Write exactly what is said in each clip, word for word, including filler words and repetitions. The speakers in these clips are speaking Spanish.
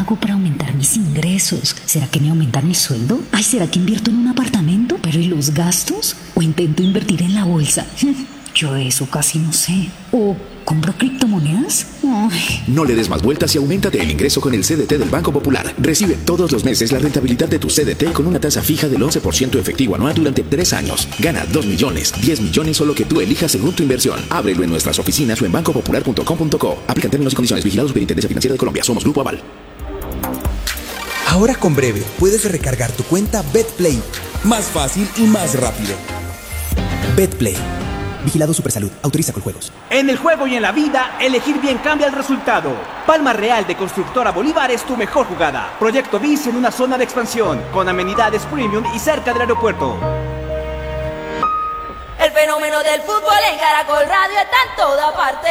hago para aumentar mis ingresos? ¿Será que me aumentan el sueldo? Ay, ¿será que invierto en un apartamento? ¿Pero y los gastos? ¿O intento invertir en la bolsa? Yo de eso casi no sé. ¿O compro criptomonedas? Ay. No le des más vueltas y auméntate el ingreso con el C D T del Banco Popular. Recibe todos los meses la rentabilidad de tu C D T con una tasa fija del once por ciento efectivo anual durante tres años. Gana dos millones, diez millones o lo que tú elijas según tu inversión. Ábrelo en nuestras oficinas o en banco popular punto com punto co. Aplican términos y condiciones. Vigilados Superintendencia Financiera de Colombia. Somos Grupo Aval. Ahora con Breve puedes recargar tu cuenta BetPlay. Más fácil y más rápido. BetPlay. Vigilado Supersalud. Autoriza con juegos. En el juego y en la vida, elegir bien cambia el resultado. Palma Real de Constructora Bolívar es tu mejor jugada. Proyecto BIS en una zona de expansión, con amenidades premium y cerca del aeropuerto. El fenómeno del fútbol en Caracol Radio está en toda parte.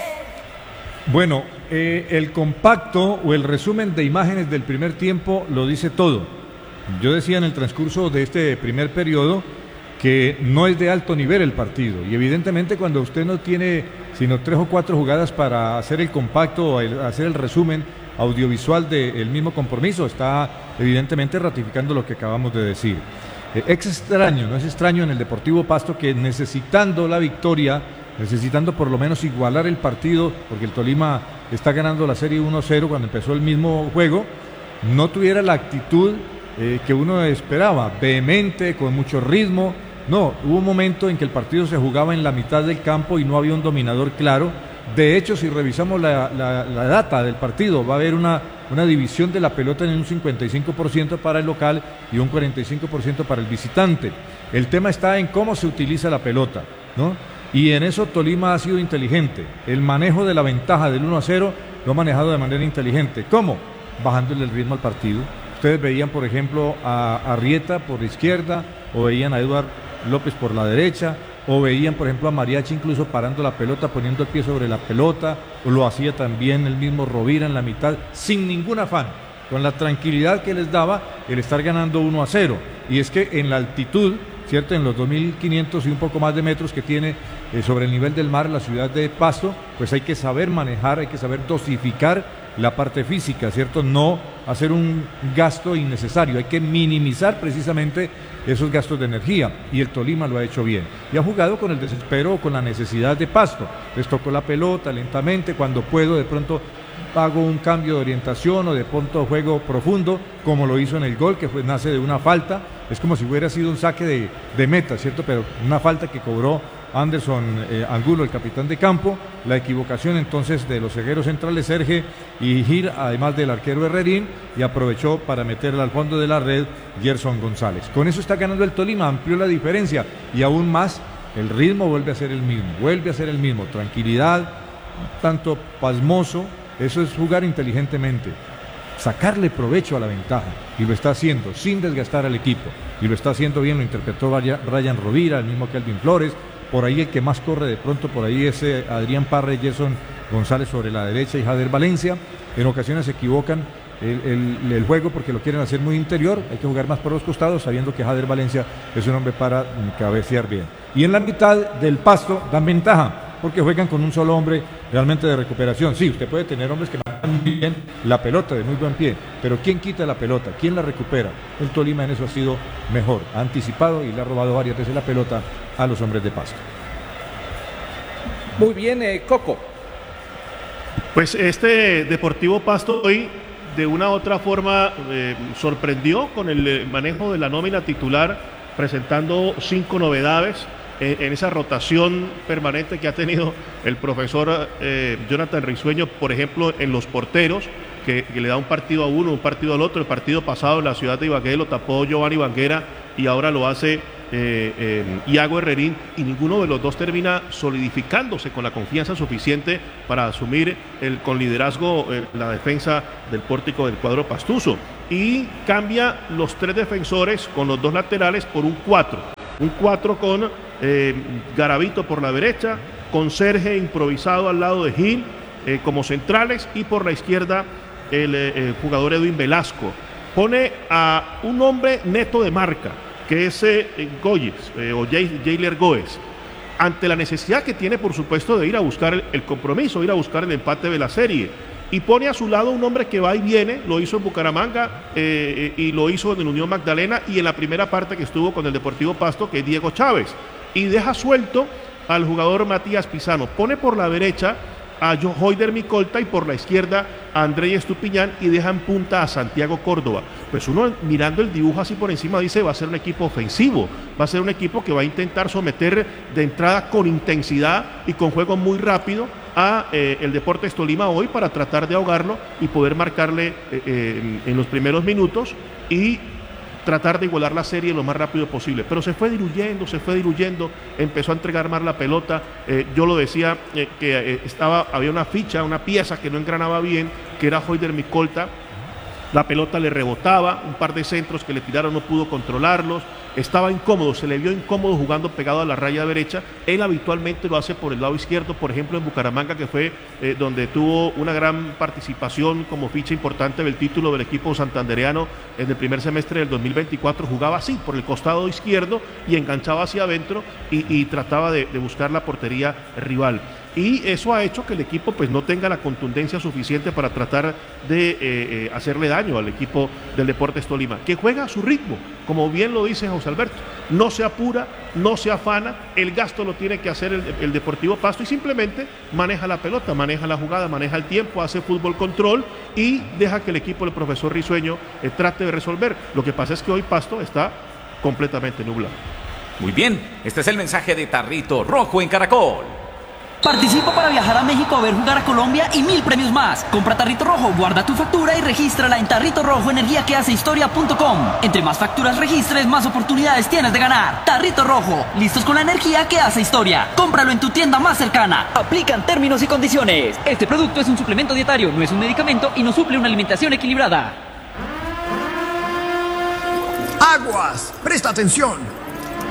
Bueno, eh, el compacto o el resumen de imágenes del primer tiempo lo dice todo. Yo decía en el transcurso de este primer periodo que no es de alto nivel el partido, y evidentemente cuando usted no tiene sino tres o cuatro jugadas para hacer el compacto o el, hacer el resumen audiovisual del mismo compromiso, está evidentemente ratificando lo que acabamos de decir. Eh, es extraño, no es extraño en el Deportivo Pasto que necesitando la victoria, necesitando por lo menos igualar el partido, porque el Tolima está ganando la serie uno cero cuando empezó el mismo juego, no tuviera la actitud eh, que uno esperaba, vehemente, con mucho ritmo. No, hubo un momento en que el partido se jugaba en la mitad del campo y no había un dominador claro. De hecho, si revisamos la, la, la data del partido, va a haber una, una división de la pelota en un cincuenta y cinco por ciento para el local y un cuarenta y cinco por ciento para el visitante. El tema está en cómo se utiliza la pelota, ¿no? Y en eso Tolima ha sido inteligente. El manejo de la ventaja del uno a cero lo ha manejado de manera inteligente. ¿Cómo? Bajándole el ritmo al partido. Ustedes veían, por ejemplo, a Arrieta por la izquierda, o veían a Eduard López por la derecha, o veían por ejemplo a Mariachi incluso parando la pelota, poniendo el pie sobre la pelota, o lo hacía también el mismo Rovira en la mitad, sin ningún afán, con la tranquilidad que les daba el estar ganando uno a cero. Y es que en la altitud, ¿cierto?, en los dos mil quinientos y un poco más de metros que tiene eh, sobre el nivel del mar la ciudad de Pasto, pues hay que saber manejar, hay que saber dosificar la parte física, ¿cierto? No hacer un gasto innecesario, hay que minimizar precisamente esos gastos de energía, y el Tolima lo ha hecho bien, y ha jugado con el desespero, con la necesidad de Pasto. Les tocó la pelota lentamente, cuando puedo de pronto hago un cambio de orientación o de punto de juego profundo, como lo hizo en el gol, que fue, nace de una falta, es como si hubiera sido un saque de, de meta, ¿cierto? Pero una falta que cobró Anderson eh, Angulo, el capitán de campo, la equivocación entonces de los cegueros centrales Serge y Gil, además del arquero Herrerín, y aprovechó para meterla al fondo de la red Gerson González. Con eso está ganando el Tolima, amplió la diferencia, y aún más el ritmo vuelve a ser el mismo, vuelve a ser el mismo, tranquilidad, tanto pasmoso, eso es jugar inteligentemente, sacarle provecho a la ventaja, y lo está haciendo sin desgastar al equipo, y lo está haciendo bien, lo interpretó Brian Rovira, el mismo Kelvin Flores. Por ahí el que más corre de pronto, por ahí es eh, Adrián Parra y Gerson González sobre la derecha y Jader Valencia. En ocasiones se equivocan el, el, el juego porque lo quieren hacer muy interior, hay que jugar más por los costados, sabiendo que Jader Valencia es un hombre para cabecear bien. Y en la mitad del Pasto dan ventaja, porque juegan con un solo hombre realmente de recuperación. Sí, usted puede tener hombres que manejan muy bien la pelota de muy buen pie, pero ¿quién quita la pelota? ¿Quién la recupera? El Tolima en eso ha sido mejor, ha anticipado y le ha robado varias veces la pelota a los hombres de Pasto. Muy bien, eh, Coco. Pues este Deportivo Pasto hoy de una u otra forma eh, sorprendió con el eh, manejo de la nómina titular, presentando cinco novedades eh, en esa rotación permanente que ha tenido el profesor eh, Jonathan Risueño, por ejemplo, en los porteros, que, que le da un partido a uno, un partido al otro. El partido pasado en la ciudad de Ibagué lo tapó Giovanni Banguera y ahora lo hace Eh, eh, Iago Herrerín, y ninguno de los dos termina solidificándose con la confianza suficiente para asumir el, con liderazgo eh, la defensa del pórtico del cuadro pastuso, y cambia los tres defensores con los dos laterales por un cuatro, un cuatro con eh, Garavito por la derecha, con Serge improvisado al lado de Gil eh, como centrales, y por la izquierda el, eh, el jugador Edwin Velasco. Pone a un hombre neto de marca, que es eh, Goyes, eh, o Jailer Goes, ante la necesidad que tiene, por supuesto, de ir a buscar el, el compromiso, ir a buscar el empate de la serie. y pone a su lado un hombre que va y viene, lo hizo en Bucaramanga eh, y lo hizo en el Unión Magdalena y en la primera parte que estuvo con el Deportivo Pasto, que es Diego Chávez, y deja suelto al jugador Matías Pisano, pone por la derecha a Hoider Micolta y por la izquierda a Andrés Estupiñán y deja en punta a Santiago Córdoba. Pues uno mirando el dibujo así por encima dice, va a ser un equipo ofensivo, va a ser un equipo que va a intentar someter de entrada con intensidad y con juego muy rápido a eh, el Deportes Tolima hoy para tratar de ahogarlo y poder marcarle eh, eh, en los primeros minutos y tratar de igualar la serie lo más rápido posible, pero se fue diluyendo, se fue diluyendo, empezó a entregar más la pelota, eh, yo lo decía eh, que eh, estaba, había una ficha, una pieza que no engranaba bien, que era Hoider Micolta, la pelota le rebotaba, un par de centros que le tiraron no pudo controlarlos, estaba incómodo, se le vio incómodo jugando pegado a la raya derecha. Él habitualmente lo hace por el lado izquierdo, por ejemplo en Bucaramanga, que fue eh, donde tuvo una gran participación como ficha importante del título del equipo santandereano en el primer semestre del dos mil veinticuatro, jugaba así, por el costado izquierdo y enganchaba hacia adentro y, y trataba de, de buscar la portería rival. Y eso ha hecho que el equipo pues no tenga la contundencia suficiente para tratar de eh, eh, hacerle daño al equipo del Deportes Tolima, que juega a su ritmo, como bien lo dice José Alberto, no se apura, no se afana, el gasto lo tiene que hacer el, el Deportivo Pasto y simplemente maneja la pelota, maneja la jugada, maneja el tiempo, hace fútbol control y deja que el equipo del profesor Risueño eh, trate de resolver. Lo que pasa es que hoy Pasto está completamente nublado. Muy bien, este es el mensaje de Tarrito Rojo en Caracol. Participa para viajar a México a ver jugar a Colombia y mil premios más. Compra Tarrito Rojo, guarda tu factura y regístrala en Tarrito Rojo Energía que hace historia punto com. Entre más facturas registres, más oportunidades tienes de ganar. Tarrito Rojo, listos con la energía que hace historia. Cómpralo en tu tienda más cercana. Aplican términos y condiciones. Este producto es un suplemento dietario, no es un medicamento y no suple una alimentación equilibrada. ¡Aguas! ¡Presta atención!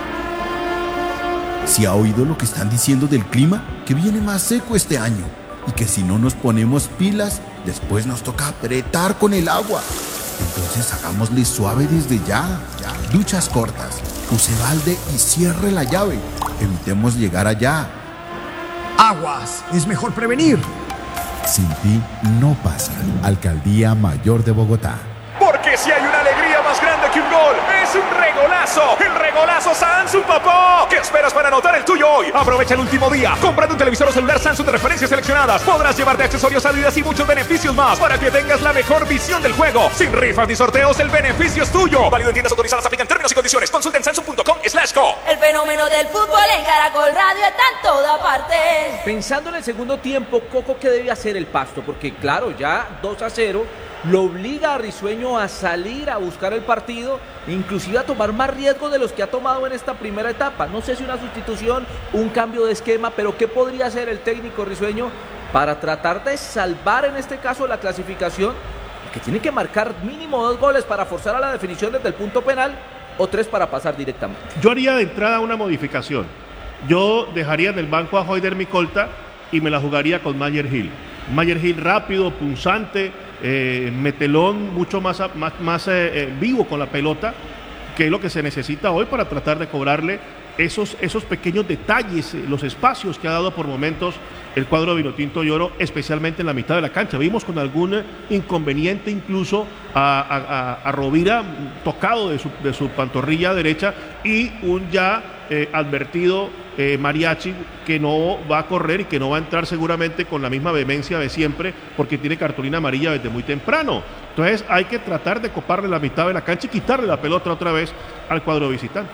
¿Si ha oído lo que están diciendo del clima? Que viene más seco este año y que si no nos ponemos pilas, después nos toca apretar con el agua. Entonces hagámosle suave desde ya, ya. Duchas cortas, use balde y cierre la llave. Evitemos llegar allá. ¡Aguas! Es mejor prevenir. Sin ti no pasa. Alcaldía Mayor de Bogotá. Porque si hay una alegría más grande que un gol, es un regolazo. El regolazo Samsung, papá. ¿Qué esperas para anotar el tuyo hoy? Aprovecha el último día. Comprando un televisor o celular Samsung de referencias seleccionadas, podrás llevarte accesorios, salidas y muchos beneficios más para que tengas la mejor visión del juego. Sin rifas ni sorteos, el beneficio es tuyo. Válido en tiendas autorizadas, aplican términos y condiciones. Consulta en samsung punto com slash co. El fenómeno del fútbol en Caracol Radio está en toda parte. Pensando en el segundo tiempo, Coco, ¿qué debe hacer el Pasto? Porque claro, ya dos a cero lo obliga a Risueño a salir a buscar el partido, inclusive a tomar más riesgo de los que ha tomado en esta primera etapa. No sé si una sustitución, un cambio de esquema, pero ¿qué podría hacer el técnico Risueño para tratar de salvar en este caso la clasificación? Que tiene que marcar mínimo dos goles para forzar a la definición desde el punto penal o tres para pasar directamente. Yo haría de entrada una modificación. Yo dejaría en el banco a Hoider Micolta y me la jugaría con Mayer Gil. Mayer Gil rápido, punzante, eh, metelón, mucho más, más, más eh, eh, vivo con la pelota, que es lo que se necesita hoy para tratar de cobrarle esos, esos pequeños detalles, eh, los espacios que ha dado por momentos el cuadro Vinotinto y Oro, especialmente en la mitad de la cancha. Vimos con algún inconveniente incluso a, a, a, a Rovira tocado de su, de su pantorrilla derecha y un ya eh, advertido eh, Mariachi que no va a correr y que no va a entrar seguramente con la misma vehemencia de siempre porque tiene cartulina amarilla desde muy temprano. Entonces hay que tratar de coparle la mitad de la cancha y quitarle la pelota otra vez al cuadro visitante.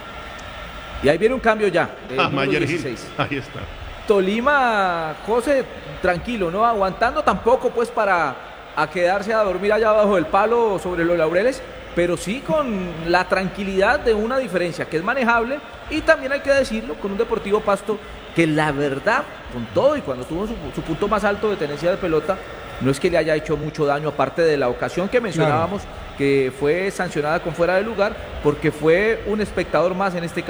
Y ahí viene un cambio ya. Ah, Mayer Gil. Ahí está. Tolima, José, tranquilo, ¿no? Aguantando tampoco pues para a quedarse a dormir allá abajo del palo sobre los laureles, pero sí con la tranquilidad de una diferencia que es manejable y también hay que decirlo con un Deportivo Pasto que la verdad, con todo y cuando tuvo su, su punto más alto de tenencia de pelota, no es que le haya hecho mucho daño, aparte de la ocasión que mencionábamos, claro, que fue sancionada con fuera de lugar, porque fue un espectador más en este caso.